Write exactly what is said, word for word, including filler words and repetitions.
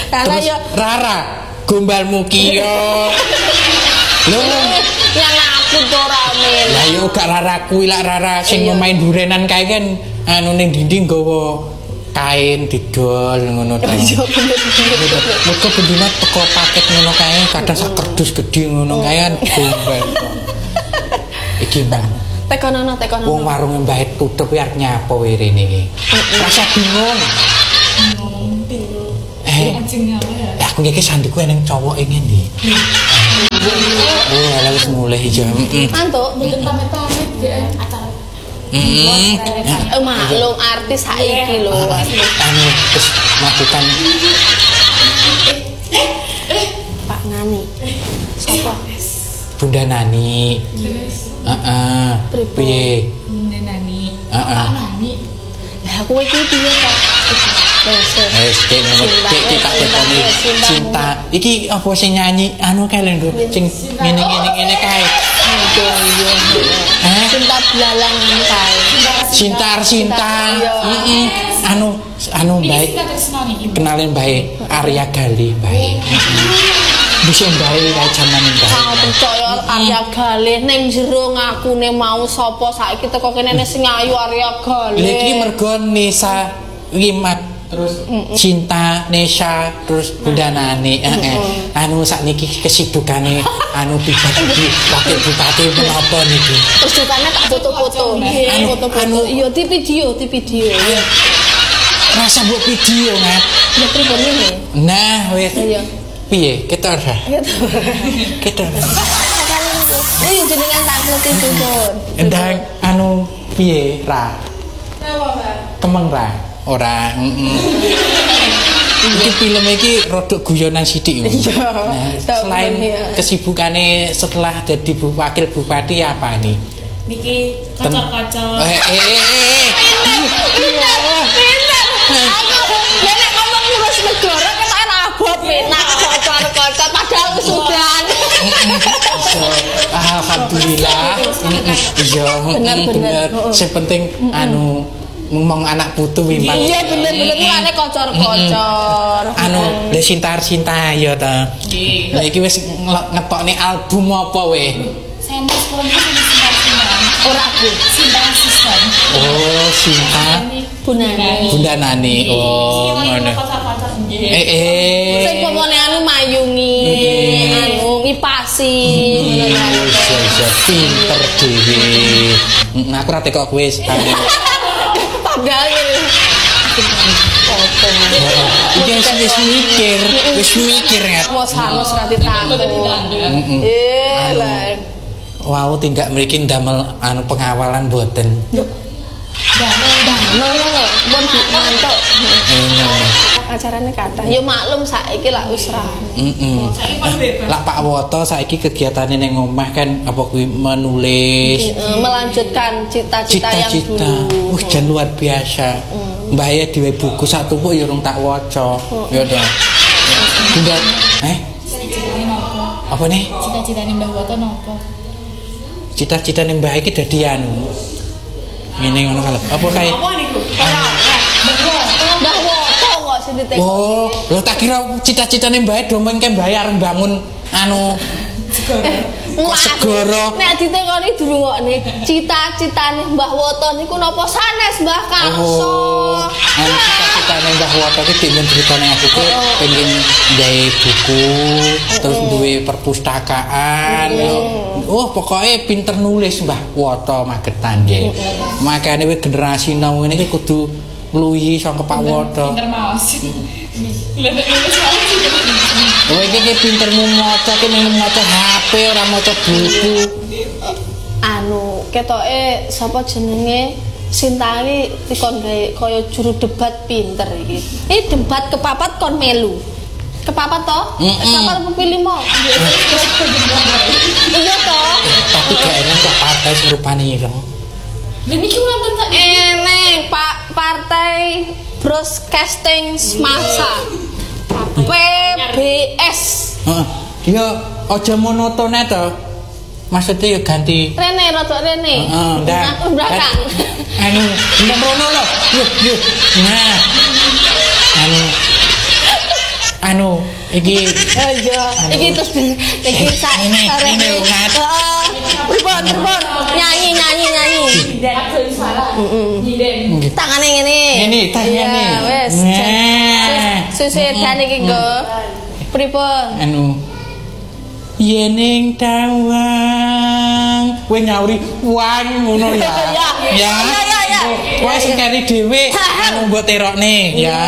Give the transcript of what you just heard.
Karena Terus ya Rara gombalmu ki yo. Lho yang aku to rame. lah yo gak Rara kuwi lak Rara sing main durenan kae kan anu ning dinding nggawa kain didol ngono ta. Iya bener. Mergo bendina teko paket ngono kae kadang sak kerdus gedhe ngono kae kan gombal. Iki Bang. Tekonono tekonono. Wong warunge Mbah tutup arep nyapa wae rene iki. Rasa bingung. Eh, aku iki sandiku eneng cowok e ngendi? Oh, ala wis mulai ijo. Heeh. Antuk, mboten pamit-pamit ya acara. Heeh. eh, maklum artis saiki lho. Anu terus melakukan Pak Nani. Sopo? Bunda Nani. Heeh. Piye? Bunda Nani. Heeh. Pak Nani. Lah kowe iki piye ta? Eh, sik ngono sik kita tekoni cinta. Iki apa sing nyanyi anu kae lho sing ngene-ngene ngene kae. Eh, Cinta belalang kae. Cinta Cinta. Heeh. Anu anu baik. Kenalin baik Arya Gali baik. Bisa baik kae jaman baik. Aku percaya Arya Gali ning jero ngakune mau sapa saiki teko kene sing ayu Arya Gali. Lha iki mergo Nisa Limat terus Cinta Nesha terus Bunda Nani heeh anu sakniki kesibukane anu pribadi wakil bupati menapa niki Terus dukane tak foto-foto. Anu, Foto-foto. anu. Iya di video, di video. Iya. rasa mbok video ngat Ya pripun iki? nah wis Iya. piye ketor ha Gitu. ketor Iya jenengan tak ngerti pun. endang anu piye ra Napa, Mbak? kemeng ra ora heeh iki film iki rodok guyonan sithik nah, selain kesibukane setelah jadi bu, wakil bupati apa nih Niki kocok-kocok. eh eh eh Pinter, pinter. Aku nek ngomong terus negara kan ana abot penak kocor-kocor padahal sudah. alhamdulillah iya bener sing penting anu ngomong anak putu memang Iya bener-bener mulane kocor-kocor. anu le Sinta Cinta ya ta lha iki wis ngetokne album apa we Saya sekolah ini sudah sintar-sintar. Ora aku. Sintar asisten. oh Sinta Bunane. Bunda Nani oh ngono Kocok-kocok nggih. eh eh Sing pomone anu mayungi, anu ngipasi. iya pinter dhewe aku ra tekok kowe sekali Padahal ini. iki wis mikir wis mikir ya Wes halus ra ditanggung. Eh lah. wow tindak mriki ndamel anu pengawalan boten Damel lho, pun dimantuk. Acarane kathah. Ya maklum saiki lak wis ra. heeh lah Pak Woto saiki kegiatane ning omah kan apa kuwi menulis Melanjutkan cita-cita yang cita-cita dulu. wah jan luar biasa mbah ya dhewe buku sak tumpuk ya urung tak waca ya to Bunda eh Cita-citane nopo? apa nih Cita-citane Mbah Woto nopo? cita-citane mbah iki dadi anu ngene ngono kalep apa kae Apa niku? Ora. Mbah Woto. Mbah Woto kok sing ditekoni. oh lho tak kira cita-citane mbah do mengke bayar bangun anu Kok segara? Nek ditekoni durungokne, cita-citane Mbah Woto niku napa sanes Mbah Karso. Oh, anu cita-citane Mbah Woto iki dhewe critane aku ki pengen gawe buku terus duwe perpustakaan. Oh, pokoknya pinter nulis Mbah Woto Magetan nggih. Makane we generasi nom ngene iki kudu ngluwihi saka Pak Woto. Pinter maos. Lha nek nulis wae sih. Oh, iki ki pintermu maca ki ning maca H P ora maca buku. Anu, ketoke sapa jenenge Sintali dikon gawe kaya juru debat pinter iki. Iki debat kepapat kon melu. Kepapat to? Kepapat pepilih mo. Iya to? Tapi gak enak kok partai serupane ireng. Lha niki wonten tak Eneng Pak Partai Broadcasting Massa. P B S. Heeh. Ya aja monotone to. Maksudnya ya ganti Rene rada rene. Heeh, ndak. Aku belakang. Anu, ndang rono lho. Yuk, yuk. Nah. Anu. anu iki Oh iya, iki terus iki sak Ini, sore. ini, Nat. Heeh. Pripun, pripun? Nyanyi, nyanyi, nyanyi. Dan suara. Nyiden. Tangane ngene. Ini, tangane. Iya, wis. Nah. Susedan iki nggo. Pripun? anu yening tawang kowe nyauri wang ngono ya Ya, ya, ya, ya. kowe sing kari dhewe anu mbok terokne ya